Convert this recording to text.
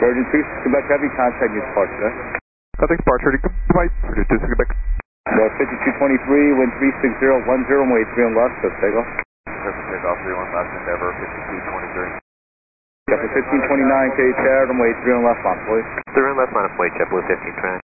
Emergency, Quebec Heavy, contact news departure. Contact departure, goodbye. Reduce to Quebec. 5223, wind 36010, weight 3 on left, so takeoff. Perfect takeoff, 31 left, Endeavor, 5223. Copy 1529, K Chad, runway 3 on left, line, please. 3 on left, line of plate, JetBlue 15 track.